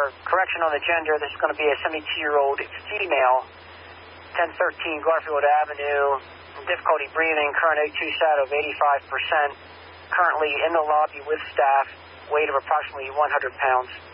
correction on the gender, this is going to be a 72-year-old female, 1013 Garfield Avenue, difficulty breathing, current O2 sat of 85%, currently in the lobby with staff, weight of approximately 100 pounds.